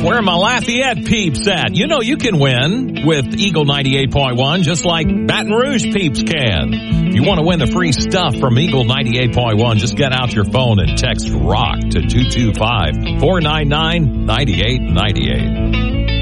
Where are my Lafayette peeps at? You know you can win with Eagle 98.1 just like Baton Rouge peeps can. If you want to win the free stuff from Eagle 98.1, just get out your phone and text ROCK to 225-499-9898.